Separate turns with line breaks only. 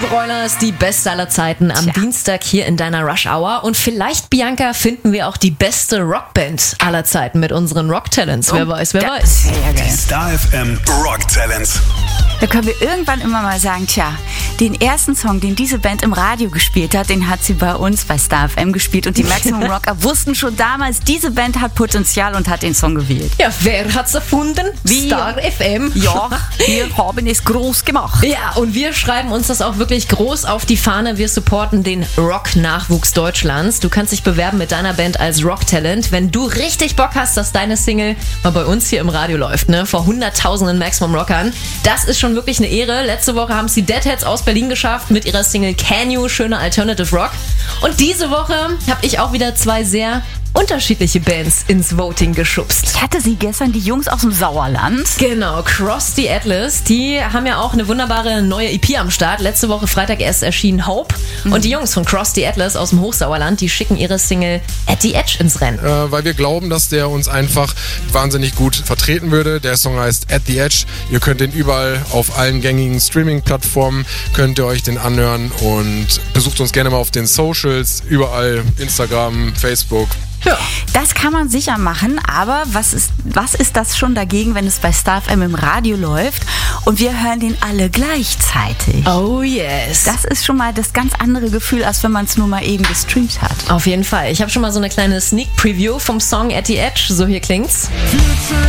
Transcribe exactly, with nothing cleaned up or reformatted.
Broilers, die beste aller Zeiten am
Tja.
Dienstag hier in deiner Rush Hour. Und vielleicht, Bianca, finden wir auch die beste Rockband aller Zeiten mit unseren Rock Talents. Wer weiß, wer weiß.
Sehr geil.
Star F M Rock Talents.
Da können wir irgendwann immer mal sagen, tja, den ersten Song, den diese Band im Radio gespielt hat, den hat sie bei uns bei Star F M gespielt. Und die Maximum Rocker wussten schon damals, diese Band hat Potenzial und hat den Song gewählt.
Ja, wer hat's erfunden?
Wir.
Star F M.
Ja, wir haben es groß gemacht.
Ja, und wir schreiben uns das auch wirklich groß auf die Fahne. Wir supporten den Rock-Nachwuchs Deutschlands. Du kannst dich bewerben mit deiner Band als Rock-Talent, wenn du richtig Bock hast, dass deine Single mal bei uns hier im Radio läuft, ne? Vor hunderttausenden Maximum Rockern. Das ist schon wirklich eine Ehre. Letzte Woche haben es die Deadheads aus Berlin geschafft mit ihrer Single Can You, schöne Alternative Rock. Und diese Woche habe ich auch wieder zwei sehr unterschiedliche Bands ins Voting geschubst.
Ich hatte sie gestern, die Jungs aus dem Sauerland.
Genau, Cross the Atlas, die haben ja auch eine wunderbare neue E P am Start. Letzte Woche Freitag erst erschienen Hope. Mhm. Und die Jungs von Cross the Atlas aus dem Hochsauerland, die schicken ihre Single At the Edge ins Rennen.
Äh, weil wir glauben, dass der uns einfach wahnsinnig gut vertreten würde. Der Song heißt At the Edge. Ihr könnt den überall auf allen gängigen Streaming-Plattformen, könnt ihr euch den anhören und besucht uns gerne mal auf den Socials, überall Instagram, Facebook.
Ja.
Das kann man sicher machen, aber was ist, was ist das schon dagegen, wenn es bei Star F M im Radio läuft und wir hören den alle gleichzeitig?
Oh yes.
Das ist schon mal das ganz andere Gefühl, als wenn man es nur mal eben gestreamt hat.
Auf jeden Fall. Ich habe schon mal so eine kleine Sneak Preview vom Song At the Edge. So hier klingt's.
Future